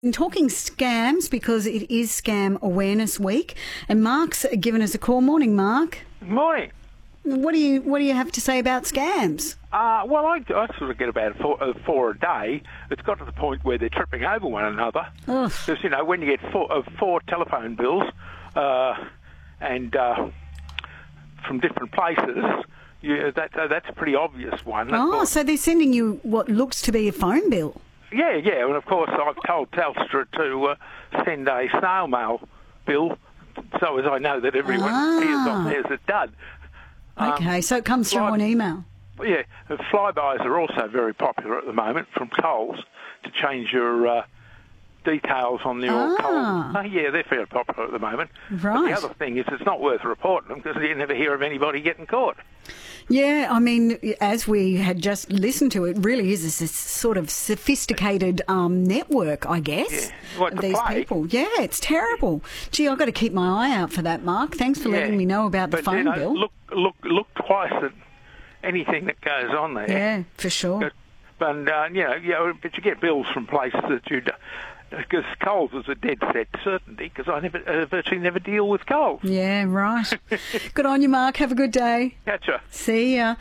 And talking scams because it is Scam Awareness Week, and Mark's given us a call. Morning, Mark. Morning. What do you have to say about scams? Well, I sort of get about four a day. It's got to the point where they're tripping over one another. Because, when you get four telephone bills and from different places, that's a pretty obvious one. So they're sending you what looks to be a phone bill. Yeah, and of course I've told Telstra to send a snail mail bill so as I know that everyone hears on theirs it does. Okay, so it comes through on email. Yeah, flybys are also very popular at the moment from Coles to change your details on your Coles. Yeah, they're very popular at the moment. Right. But the other thing is it's not worth reporting them because you never hear of anybody getting caught. Yeah, I mean, as we had just listened to, it really is this sort of sophisticated network, I guess, of these people. Yeah, it's terrible. Gee, I've got to keep my eye out for that, Mark. Thanks for letting me know about the phone bill. Look twice at anything that goes on there. Yeah, for sure. But you get bills from places that you don't. Because Coles is a dead set certainty, because I virtually never deal with Coles. Yeah, right. Good on you, Mark. Have a good day. Catch ya. See ya.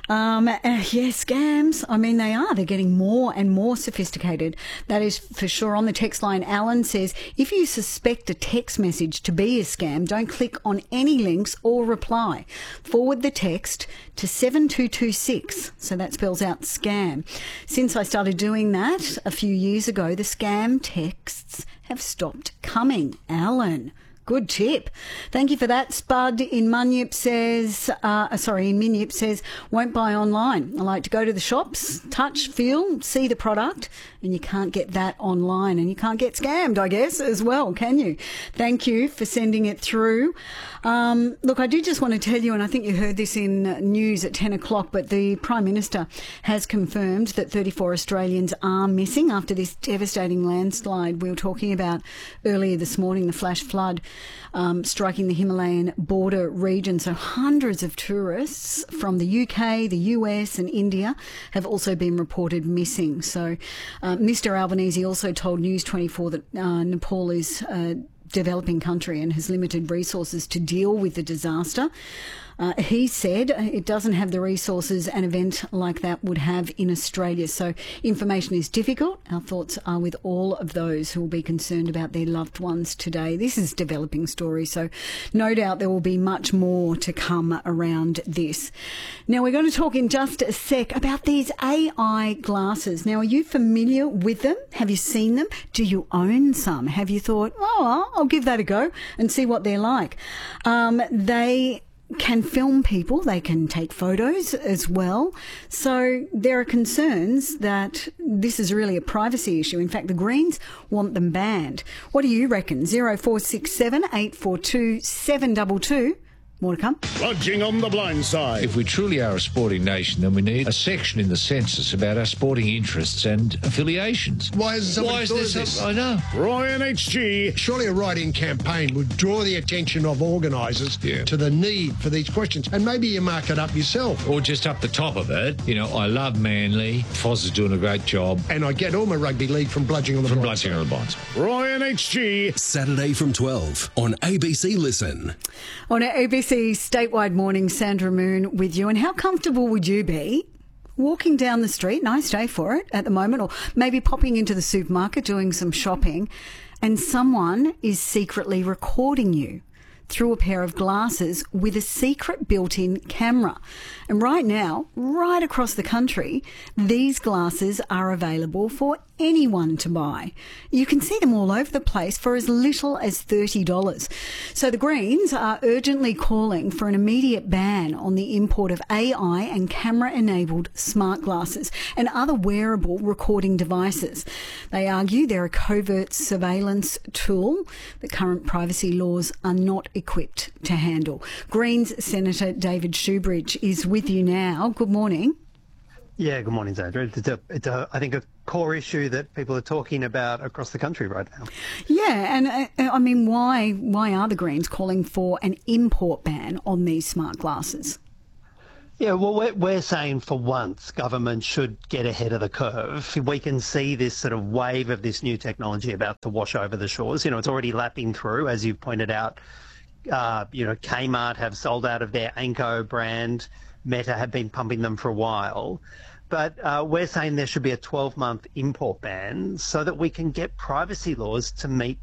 Scams. I mean, they are. They're getting more and more sophisticated. That is for sure. On the text line, Alan says, if you suspect a text message to be a scam, don't click on any links or reply. Forward the text to 7226. So that spells out scam. Since I started doing that a few years ago, the scam texts have stopped coming. Alan, good tip. Thank you for that. Spud in Minyip says, won't buy online. I like to go to the shops, touch, feel, see the product, and you can't get that online, and you can't get scammed, I guess, as well, can you? Thank you for sending it through. Look, I do just want to tell you, and I think you heard this in news at 10 o'clock, but the Prime Minister has confirmed that 34 Australians are missing after this devastating landslide we were talking about earlier this morning, the flash flood striking the Himalayan border region. So hundreds of tourists from the UK, the US and India have also been reported missing. So Mr Albanese also told News 24 that Nepal is developing country and has limited resources to deal with the disaster. He said it doesn't have the resources an event like that would have in Australia. So information is difficult. Our thoughts are with all of those who will be concerned about their loved ones today. This is developing story, so no doubt there will be much more to come around this. Now we're going to talk in just a sec about these AI glasses. Now, are you familiar with them? Have you seen them? Do you own some? Have you thought, I'll give that a go and see what they're like? They can film people, they can take photos as well. So there are concerns that this is really a privacy issue. In fact, the Greens want them banned. What do you reckon? 0467 842 722. More to come. Lodging on the blind side. If we truly are a sporting nation, then we need a section in the census about our sporting interests and affiliations. Why is this? I know. Ryan HG. Surely a write-in campaign would draw the attention of organisers to the need for these questions, and maybe you mark it up yourself. Or just up the top of it, I love Manly. Foz is doing a great job. And I get all my rugby league from Bludging on the Blind Side. Ryan HG. Saturday from 12 on ABC Listen. On our ABC Statewide Morning, Sandra Moon with you. And how comfortable would you be walking down the street, nice day for it at the moment, or maybe popping into the supermarket doing some shopping, and someone is secretly recording you through a pair of glasses with a secret built-in camera? And right now, right across the country, these glasses are available for anyone to buy. You can see them all over the place for as little as $30. So the Greens are urgently calling for an immediate ban on the import of AI and camera-enabled smart glasses and other wearable recording devices. They argue they're a covert surveillance tool that current privacy laws are not equipped to handle. Greens Senator David Shoebridge is with you now. Good morning. Yeah, good morning, Sandra. It's I think, a core issue that people are talking about across the country right now. Yeah, and I mean, why are the Greens calling for an import ban on these smart glasses? Yeah, well, we're saying for once government should get ahead of the curve. We can see this sort of wave of this new technology about to wash over the shores. You know, it's already lapping through, as you pointed out. Kmart have sold out of their Anko brand. Meta have been pumping them for a while. But we're saying there should be a 12-month import ban so that we can get privacy laws to meet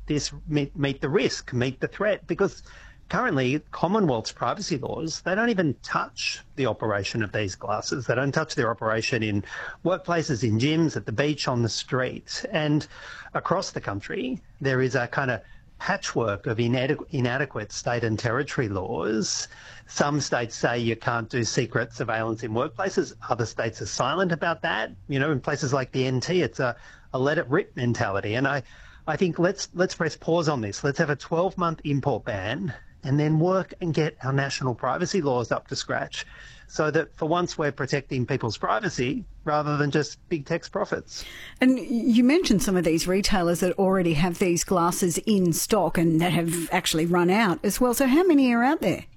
the risk, meet the threat, because currently, Commonwealth's privacy laws, they don't even touch the operation of these glasses. They don't touch their operation in workplaces, in gyms, at the beach, on the street. And across the country, there is a kind of patchwork of inadequate state and territory laws. Some states say you can't do secret surveillance in workplaces. Other states are silent about that. You know, in places like the NT, it's a let it rip mentality. And I think let's press pause on this. Let's have a 12-month import ban and then work and get our national privacy laws up to scratch so that for once we're protecting people's privacy rather than just big tech's profits. And you mentioned some of these retailers that already have these glasses in stock and that have actually run out as well. So how many are out there?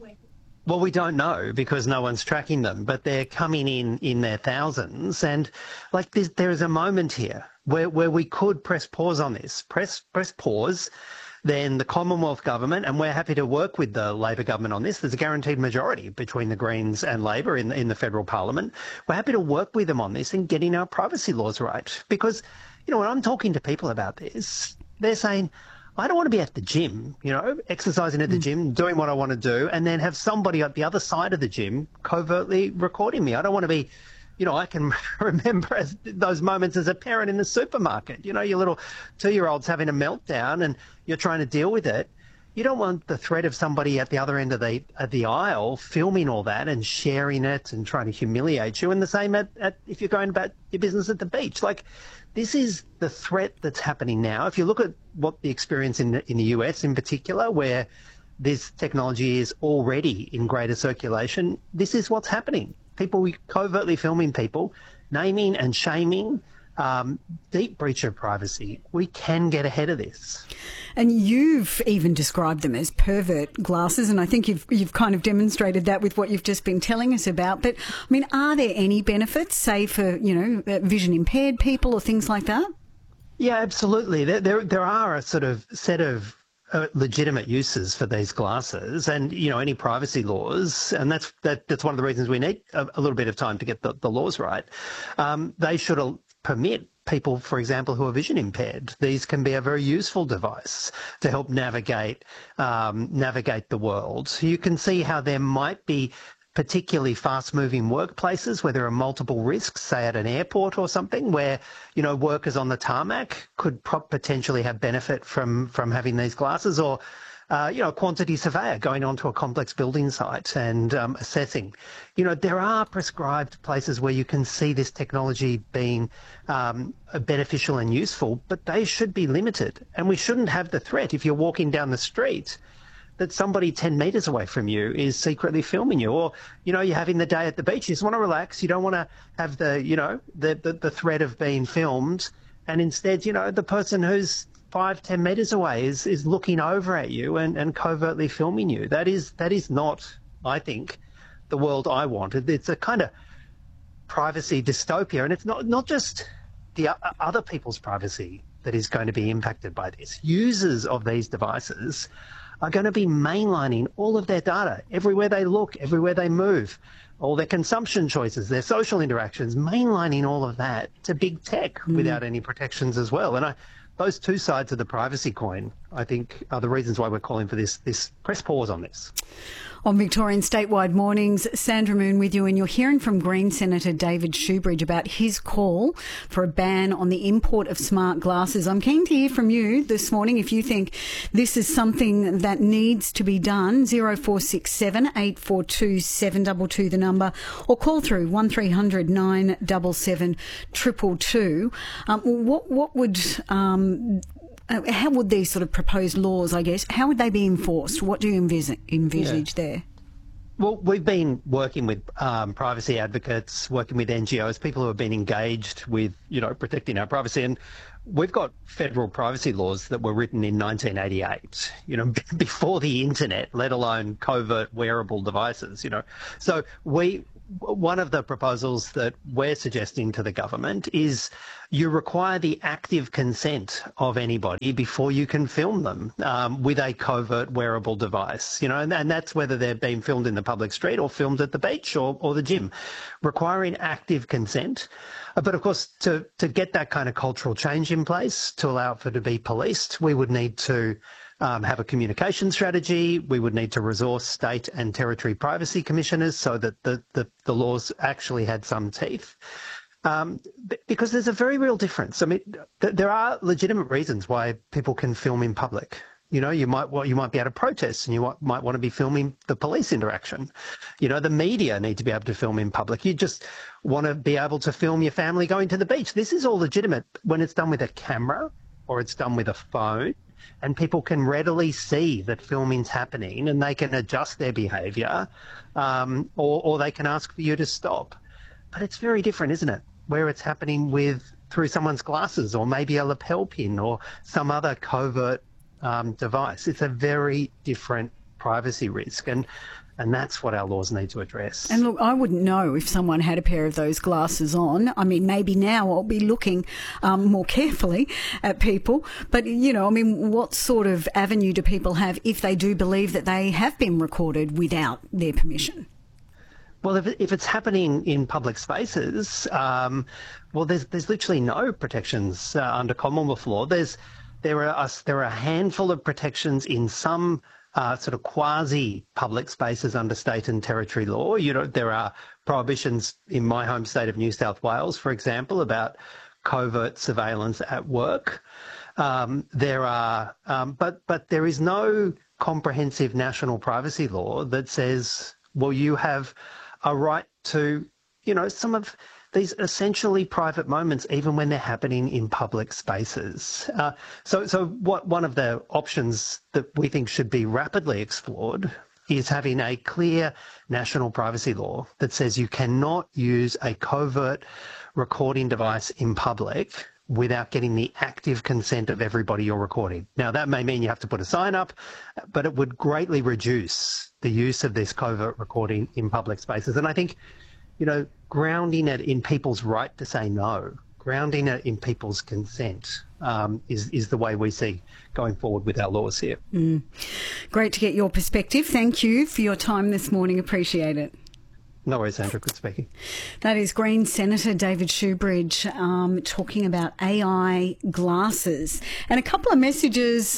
Well, we don't know because no one's tracking them, but they're coming in their thousands. And like there is a moment here where we could press pause on this, press pause. Then the Commonwealth government, and we're happy to work with the Labor government on this. There's a guaranteed majority between the Greens and Labor in the federal parliament. We're happy to work with them on this and getting our privacy laws right. Because, you know, when I'm talking to people about this, they're saying, I don't want to be at the gym, you know, exercising at the gym, doing what I want to do, and then have somebody at the other side of the gym covertly recording me. I don't want to be, you know, I can remember those moments as a parent in the supermarket. You know, your little 2-year-old's having a meltdown and you're trying to deal with it. You don't want the threat of somebody at the other end of the aisle filming all that and sharing it and trying to humiliate you. And the same if you're going about your business at the beach. Like, this is the threat that's happening now. If you look at what the experience in the US in particular, where this technology is already in greater circulation, this is what's happening. People covertly filming people, naming and shaming, deep breach of privacy. We can get ahead of this. And you've even described them as pervert glasses, and I think you've kind of demonstrated that with what you've just been telling us about. But, I mean, are there any benefits, say, for, you know, vision impaired people or things like that? Yeah, absolutely. There are a sort of set of legitimate uses for these glasses, and you know, any privacy laws, and that's one of the reasons we need a little bit of time to get the laws right. They should permit people, for example, who are vision impaired. These can be a very useful device to help navigate the world. You can see how there might be particularly fast-moving workplaces where there are multiple risks, say at an airport or something, where, you know, workers on the tarmac could potentially have benefit from having these glasses, or you know, a quantity surveyor going onto a complex building site and assessing. You know, there are prescribed places where you can see this technology being beneficial and useful, but they should be limited. And we shouldn't have the threat, if you're walking down the street, that somebody 10 metres away from you is secretly filming you. Or, you know, you're having the day at the beach, you just want to relax, you don't want to have the, you know, the threat of being filmed, and instead, you know, the person who's 5-10 metres away is looking over at you and covertly filming you. That is not, I think, the world I want. It's a kind of privacy dystopia, and it's not just the other people's privacy that is going to be impacted by this. Users of these devices are going to be mainlining all of their data everywhere they look, everywhere they move, all their consumption choices, their social interactions, mainlining all of that to big tech without any protections as well. And those two sides of the privacy coin, I think, are the reasons why we're calling for this press pause on this. On Victorian Statewide Mornings, Sandra Moon with you, and you're hearing from Green Senator David Shoebridge about his call for a ban on the import of smart glasses. I'm keen to hear from you this morning if you think this is something that needs to be done. 0467 842 722 the number, or call through 1300 977 222. What would how would these sort of proposed laws, I guess, how would they be enforced? What do you envisage there? Well, we've been working with privacy advocates, working with NGOs, people who have been engaged with, you know, protecting our privacy. And we've got federal privacy laws that were written in 1988, you know, before the internet, let alone covert wearable devices, you know. So we one of the proposals that we're suggesting to the government is you require the active consent of anybody before you can film them with a covert wearable device, and that's whether they're being filmed in the public street or filmed at the beach or the gym, requiring active consent. But of course, to get that kind of cultural change in place, to allow for it to be policed, we would need to have a communication strategy. We would need to resource state and territory privacy commissioners so that the laws actually had some teeth. Because there's a very real difference. I mean, there are legitimate reasons why people can film in public. You might be at a protest and you might want to be filming the police interaction. The media need to be able to film in public. You just want to be able to film your family going to the beach. This is all legitimate when it's done with a camera or it's done with a phone. And people can readily see that filming's happening and they can adjust their behaviour or they can ask for you to stop. But it's very different, isn't it? Where it's happening through someone's glasses or maybe a lapel pin or some other covert device. It's a very different privacy risk. And that's what our laws need to address. And look, I wouldn't know if someone had a pair of those glasses on. I mean, maybe now I'll be looking more carefully at people. But, what sort of avenue do people have if they do believe that they have been recorded without their permission? Well, if it's happening in public spaces, there's literally no protections under Commonwealth law. There are a handful of protections in some sort of quasi-public spaces under state and territory law. There are prohibitions in my home state of New South Wales, for example, about covert surveillance at work. There are, but there is no comprehensive national privacy law that says, well, you have a right to, some of these essentially private moments, even when they're happening in public spaces. So one of the options that we think should be rapidly explored is having a clear national privacy law that says you cannot use a covert recording device in public without getting the active consent of everybody you're recording. Now, that may mean you have to put a sign up, but it would greatly reduce the use of this covert recording in public spaces. And I think, grounding it in people's right to say no, grounding it in people's consent is the way we see going forward with our laws here. Great to get your perspective. Thank you for your time this morning. Appreciate it. No worries, Sandra. Good speaking. That is Green Senator David Shoebridge talking about AI glasses. And a couple of messages,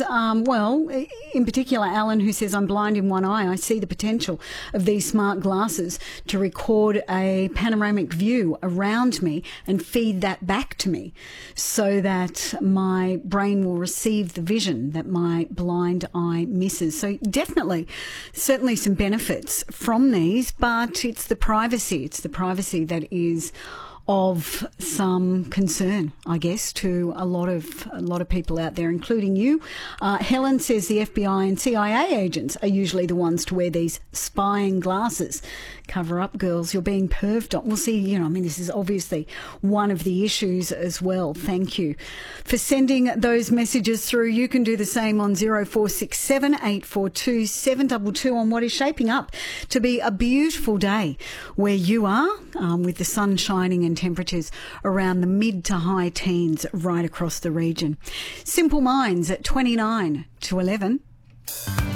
in particular, Alan, who says, I'm blind in one eye. I see the potential of these smart glasses to record a panoramic view around me and feed that back to me so that my brain will receive the vision that my blind eye misses. So definitely, certainly some benefits from these, but it's the privacy that is of some concern, I guess, to a lot of people out there, including you. Helen says the FBI and CIA agents are usually the ones to wear these spying glasses. Cover up, girls, you're being perved on. We'll see, this is obviously one of the issues as well. Thank you for sending those messages through. You can do the same on 0467 842 722 on what is shaping up to be a beautiful day where you are, with the sun shining and temperatures around the mid to high teens right across the region. Simple Minds at 29 to 11.